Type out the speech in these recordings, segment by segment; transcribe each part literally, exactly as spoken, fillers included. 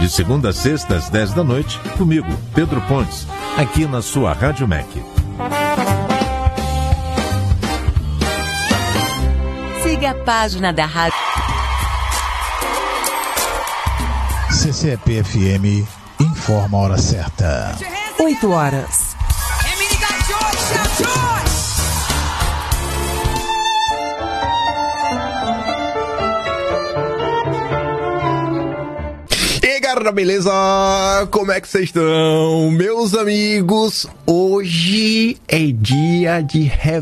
De segunda a sexta, às dez da noite, comigo, Pedro Pontes, aqui na sua Rádio M E C. Siga a página da Rádio C C P F M informa a hora certa. oito horas. Beleza? Como é que vocês estão? Meus amigos, hoje é dia de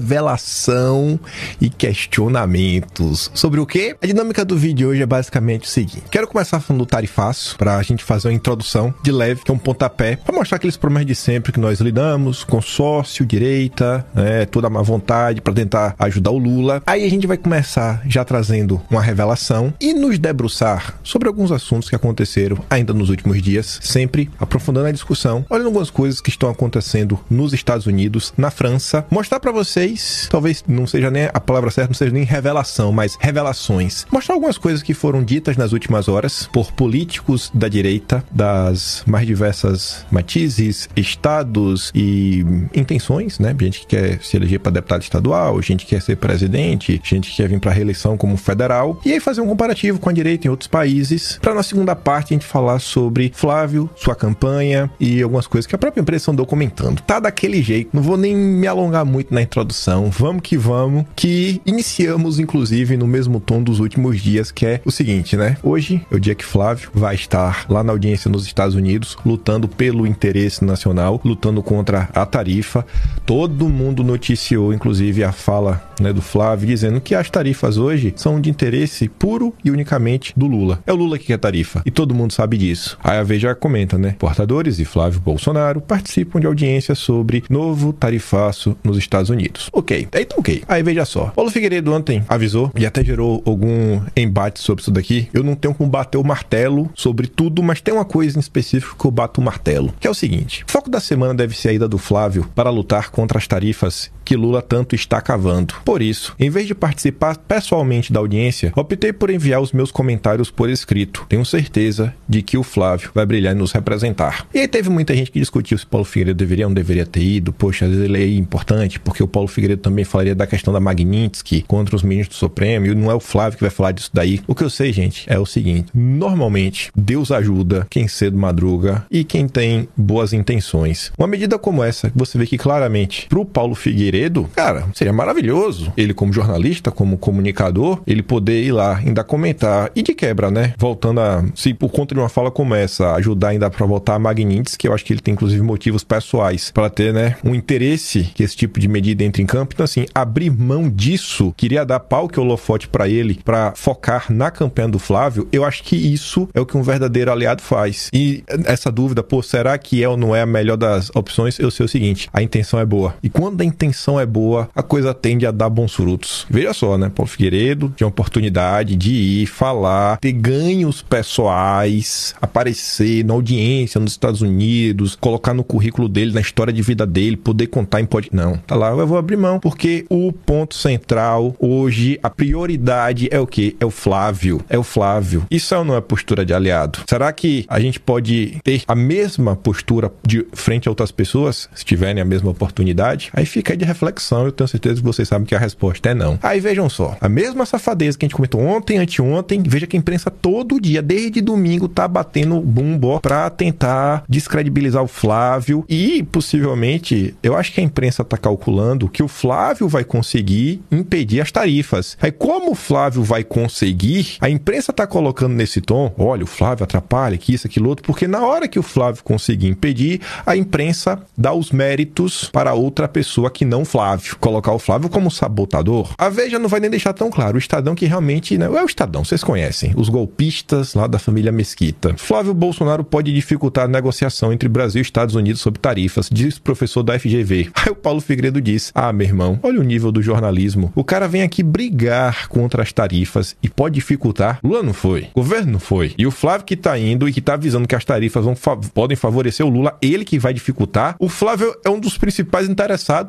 revelação e questionamentos. Sobre o quê? A dinâmica do vídeo hoje é basicamente o seguinte. Quero começar falando do tarifaço, pra gente fazer uma introdução de leve, que é um pontapé, pra mostrar aqueles problemas de sempre que nós lidamos, consórcio, direita, né, toda a má vontade pra tentar ajudar o Lula. Aí a gente vai começar já trazendo uma revelação e nos debruçar sobre alguns assuntos que aconteceram ainda nos últimos dias, sempre aprofundando a discussão, olhando algumas coisas que estão acontecendo nos Estados Unidos, na França, mostrar pra vocês, talvez não seja nem a palavra certa, não seja nem revelação, mas revelações, mostrar algumas coisas que foram ditas nas últimas horas por políticos da direita, das mais diversas matizes, estados e intenções, né? Gente que quer se eleger para deputado estadual, gente que quer ser presidente, gente que quer vir para reeleição como federal, e aí fazer um comparativo com a direita em outros países, para na segunda parte a gente falar sobre Flávio, sua campanha e algumas coisas que a própria imprensa andou comentando. Tá daquele jeito, não vou nem me alongar muito na introdução, vamos que vamos, que iniciamos inclusive no mesmo tom dos últimos dias, que é o seguinte, né? Hoje é o dia que Flávio vai estar lá na audiência nos Estados Unidos, lutando pelo interesse nacional, lutando contra a tarifa. Todo mundo noticiou, inclusive, a fala, né, do Flávio, dizendo que as tarifas hoje são de interesse puro e unicamente do Lula. É o Lula que quer tarifa, e todo mundo sabe disso. Aí a Veja comenta, né? Portadores e Flávio Bolsonaro participam de audiência sobre novo tarifaço nos Estados Unidos. Ok, então ok. Aí veja só. Paulo Figueiredo ontem avisou e até gerou algum embate sobre isso daqui. Eu não tenho como bater o martelo sobre tudo, mas tem uma coisa em específico que eu bato o martelo, que é o seguinte. O foco da semana deve ser a ida do Flávio para lutar contra as tarifas que Lula tanto está cavando. Por isso, em vez de participar pessoalmente da audiência, optei por enviar os meus comentários por escrito. Tenho certeza de que o Flávio vai brilhar e nos representar. E aí teve muita gente que discutiu se Paulo Figueiredo deveria ou não deveria ter ido. Poxa, às vezes ele é importante, porque o Paulo Figueiredo também falaria da questão da Magnitsky contra os ministros do Supremo, e não é o Flávio que vai falar disso daí. O que eu sei, gente, é o seguinte. Normalmente, Deus ajuda quem cedo madruga e quem tem boas intenções. Uma medida como essa, que você vê que claramente, pro Paulo Figueiredo, cara, seria maravilhoso. Ele como jornalista, como comunicador, ele poder ir lá, ainda comentar. E de quebra, né? Voltando a... Se por conta de uma fala como essa, ajudar ainda pra voltar a Magnitsky, que eu acho que ele tem, inclusive, motivos pessoais para ter, né, um interesse que esse tipo de medida entre em campo. Então, assim, abrir mão disso, queria dar pau que holofote pra ele, pra focar na campanha do Flávio, eu acho que isso é o que um verdadeiro aliado faz. E essa dúvida, pô, será que é ou não é a melhor das opções? Eu sei o seguinte, a intenção é boa. E quando a intenção é boa, a coisa tende a dar bons frutos. Veja só, né? Paulo Figueiredo tinha a oportunidade de ir, falar, ter ganhos pessoais, aparecer na audiência nos Estados Unidos, colocar no currículo dele, na história de vida dele, poder contar em podcast. Não, tá lá, eu vou abrir mão, porque o ponto central hoje, a prioridade é o quê? É o Flávio. É o Flávio. Isso não é postura de aliado. Será que a gente pode ter a mesma postura de frente a outras pessoas, se tiverem a mesma oportunidade? Aí fica aí de reflexão, eu tenho certeza que vocês sabem que a resposta é não. Aí vejam só, a mesma safadeza que a gente comentou ontem, anteontem, veja que a imprensa todo dia, desde domingo, tá batendo bumbo pra tentar descredibilizar o Flávio e, possivelmente, eu acho que a imprensa tá calculando que o Flávio vai conseguir impedir as tarifas. Aí, como o Flávio vai conseguir, a imprensa tá colocando nesse tom, olha, o Flávio atrapalha, que isso, aquilo outro, porque na hora que o Flávio conseguir impedir, a imprensa dá os méritos para outra pessoa que não Flávio. Colocar o Flávio como sabotador. A Veja não vai nem deixar tão claro. O Estadão que realmente, né, é o Estadão, vocês conhecem. Os golpistas lá da família Mesquita. Flávio Bolsonaro pode dificultar a negociação entre Brasil e Estados Unidos sobre tarifas, diz o professor da F G V. Aí o Paulo Figueiredo diz, ah, meu irmão, olha o nível do jornalismo. O cara vem aqui brigar contra as tarifas e pode dificultar. Lula não foi. O governo não foi. E o Flávio que tá indo e que tá avisando que as tarifas vão fa- podem favorecer o Lula, ele que vai dificultar. O Flávio é um dos principais interessados, até,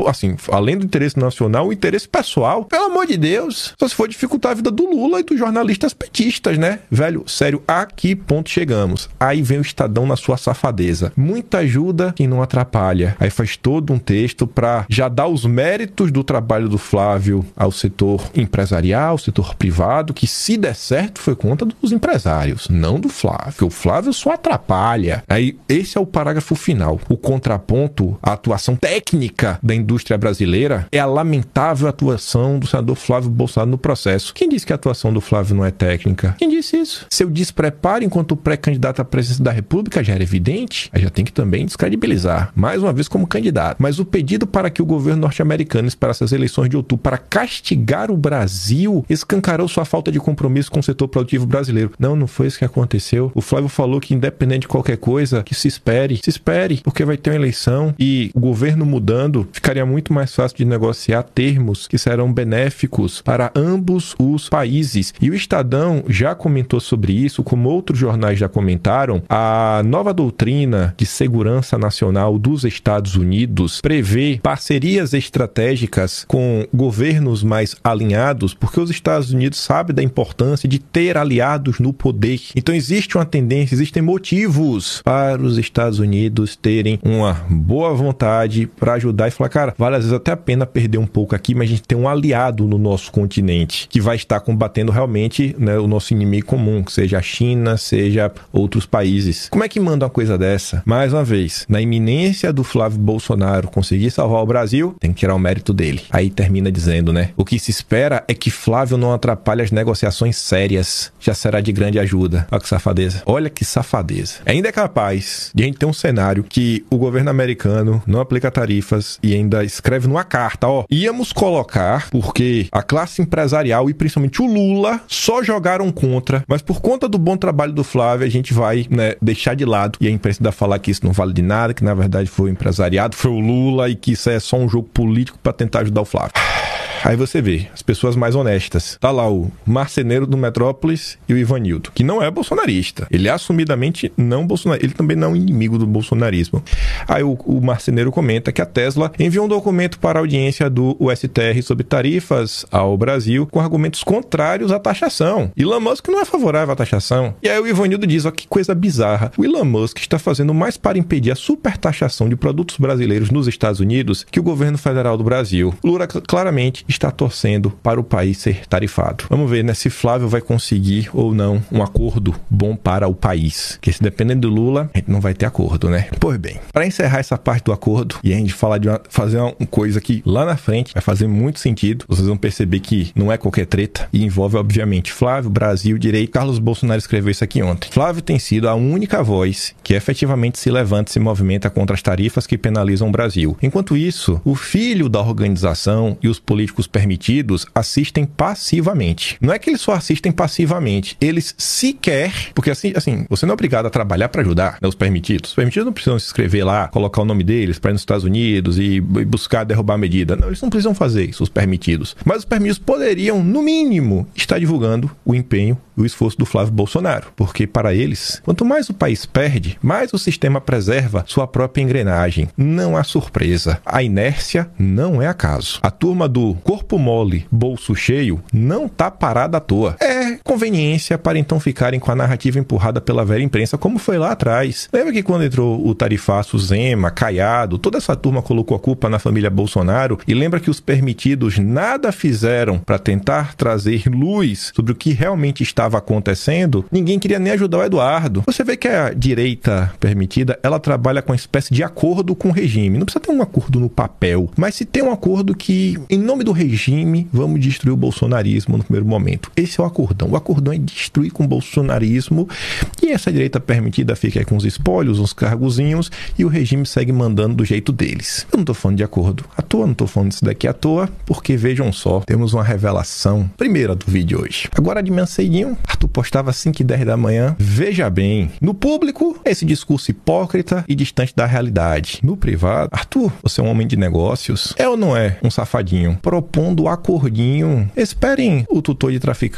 assim, além do interesse nacional, o interesse pessoal, pelo amor de Deus, só se for dificultar a vida do Lula e dos jornalistas petistas, né? Velho, sério, a que ponto chegamos? Aí vem o Estadão na sua safadeza. Muita ajuda e não atrapalha. Aí faz todo um texto pra já dar os méritos do trabalho do Flávio ao setor empresarial, ao setor privado, que se der certo foi conta dos empresários, não do Flávio. O Flávio só atrapalha. Aí esse é o parágrafo final. O contraponto, a atuação técnica da indústria brasileira é a lamentável atuação do senador Flávio Bolsonaro no processo. Quem disse que a atuação do Flávio não é técnica? Quem disse isso? Seu despreparo enquanto pré-candidato à presidência da República já era evidente, aí já tem que também descredibilizar, mais uma vez como candidato. Mas o pedido para que o governo norte-americano esperasse as eleições de outubro para castigar o Brasil escancarou sua falta de compromisso com o setor produtivo brasileiro. Não, não foi isso que aconteceu. O Flávio falou que independente de qualquer coisa, que se espere, se espere, porque vai ter uma eleição e o governo mudando, ficaria muito mais fácil de negociar termos que serão benéficos para ambos os países. E o Estadão já comentou sobre isso, como outros jornais já comentaram. A nova doutrina de segurança nacional dos Estados Unidos prevê parcerias estratégicas com governos mais alinhados, porque os Estados Unidos sabem da importância de ter aliados no poder. Então existe uma tendência, existem motivos para os Estados Unidos terem uma boa vontade para ajudar e falar, cara, vale às vezes até a pena perder um pouco aqui, mas a gente tem um aliado no nosso continente que vai estar combatendo realmente, né, o nosso inimigo comum, seja a China, seja outros países. Como é que manda uma coisa dessa? Mais uma vez, na iminência do Flávio Bolsonaro conseguir salvar o Brasil, tem que tirar o mérito dele. Aí termina dizendo, né, o que se espera é que Flávio não atrapalhe as negociações sérias, já será de grande ajuda. Olha que safadeza. Olha que safadeza. Ainda é capaz de a gente ter um cenário que o governo americano não aplica tarifas e ainda escreve numa carta, ó, íamos colocar porque a classe empresarial e principalmente o Lula só jogaram contra, mas por conta do bom trabalho do Flávio a gente vai, né, deixar de lado e a imprensa ainda falar que isso não vale de nada, que na verdade foi o empresariado, foi o Lula e que isso é só um jogo político para tentar ajudar o Flávio. Aí você vê, as pessoas mais honestas. Tá lá o marceneiro do Metrópolis e o Ivanildo, que não é bolsonarista. Ele é assumidamente não bolsonarista. Ele também não é um inimigo do bolsonarismo. Aí o, o marceneiro comenta que a Tesla enviou um documento para a audiência do U S T R sobre tarifas ao Brasil com argumentos contrários à taxação. Elon Musk não é favorável à taxação. E aí o Ivanildo diz, ó, que coisa bizarra. O Elon Musk está fazendo mais para impedir a supertaxação de produtos brasileiros nos Estados Unidos que o governo federal do Brasil. Lula claramente está torcendo para o país ser tarifado. Vamos ver, né, se Flávio vai conseguir ou não um acordo bom para o país. Porque se dependendo do Lula, a gente não vai ter acordo, né? Pois bem, para encerrar essa parte do acordo e a gente falar de uma, fazer uma coisa que lá na frente vai fazer muito sentido, vocês vão perceber que não é qualquer treta e envolve, obviamente, Flávio, Brasil, direito. Carlos Bolsonaro escreveu isso aqui ontem. Flávio tem sido a única voz que efetivamente se levanta e se movimenta contra as tarifas que penalizam o Brasil. Enquanto isso, o filho da organização e os políticos permitidos assistem passivamente. Não é que eles só assistem passivamente, eles sequer, porque assim, assim você não é obrigado a trabalhar para ajudar, né, os permitidos. Os permitidos não precisam se inscrever lá, colocar o nome deles para ir nos Estados Unidos e, e buscar derrubar a medida. Não, eles não precisam fazer isso, os permitidos. Mas os permitidos poderiam, no mínimo, estar divulgando o empenho e o esforço do Flávio Bolsonaro, porque para eles, quanto mais o país perde, mais o sistema preserva sua própria engrenagem. Não há surpresa. A inércia não é acaso. A turma do corpo mole, bolso cheio, não tá parada à toa. É conveniência para então ficarem com a narrativa empurrada pela velha imprensa, como foi lá atrás. Lembra que quando entrou o tarifaço Zema, Caiado, toda essa turma colocou a culpa na família Bolsonaro, e lembra que os permitidos nada fizeram para tentar trazer luz sobre o que realmente estava acontecendo? Ninguém queria nem ajudar o Eduardo. Você vê que a direita permitida, ela trabalha com uma espécie de acordo com o regime. Não precisa ter um acordo no papel, mas se tem um acordo que, em nome do regime, vamos destruir o bolsonarismo no primeiro momento. Esse é o acordão. O acordão é destruir com o bolsonarismo e essa direita permitida fica aí com os espólios, uns cargozinhos e o regime segue mandando do jeito deles. Eu não tô falando de acordo à toa, não tô falando disso daqui à toa, porque vejam só, temos uma revelação primeira do vídeo hoje. Agora de manhã cedinho, Arthur postava às cinco e dez da manhã. Veja bem, no público, esse discurso hipócrita e distante da realidade. No privado, Arthur, você é um homem de negócios? É ou não é um safadinho? Propondo o acordinho. Esperem o tutor de traficante chegar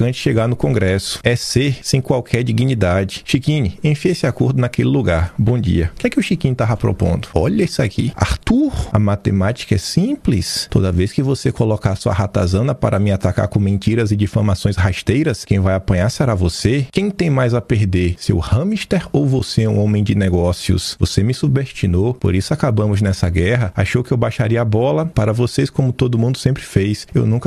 no Congresso. É ser sem qualquer dignidade. Chiquinho, enfia esse acordo naquele lugar. Bom dia. O que é que o Chiquinho tava propondo? Olha isso aqui. Arthur, a matemática é simples. Toda vez que você colocar sua ratazana para me atacar com mentiras e difamações rasteiras, quem vai apanhar será você. Quem tem mais a perder? Seu hamster ou você, um homem de negócios? Você me subestimou, por isso acabamos nessa guerra. Achou que eu baixaria a bola para vocês como todo mundo sempre fez. Eu nunca